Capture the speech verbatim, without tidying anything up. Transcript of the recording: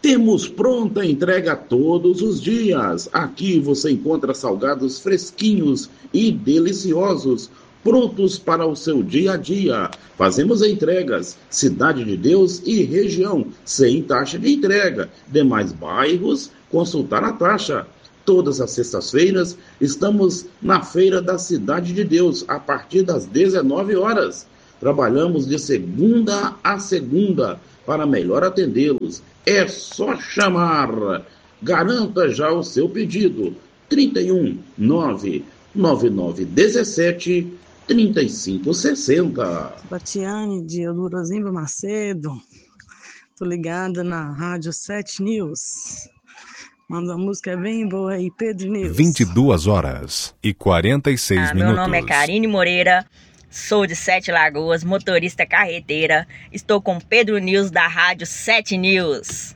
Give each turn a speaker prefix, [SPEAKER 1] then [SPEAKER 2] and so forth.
[SPEAKER 1] Temos pronta entrega todos os dias. Aqui você encontra salgados fresquinhos e deliciosos, prontos para o seu dia a dia. Fazemos entregas, Cidade de Deus e região, sem taxa de entrega. Demais bairros, consultar a taxa. Todas as sextas-feiras estamos na Feira da Cidade de Deus, a partir das dezenove horas. Trabalhamos de segunda a segunda para melhor atendê-los. É só chamar. Garanta já o seu pedido. trinta e um, nove nove nove um sete, trinta e cinco sessenta.
[SPEAKER 2] Batiane de Eudorozimba Macedo. Tô ligada na Rádio sete News. Manda uma música bem boa aí, Pedro News.
[SPEAKER 3] vinte e duas horas e quarenta e seis
[SPEAKER 4] ah,
[SPEAKER 3] minutos.
[SPEAKER 4] Meu nome é Karine Moreira, sou de Sete Lagoas, motorista carreteira. Estou com Pedro News da Rádio sete News.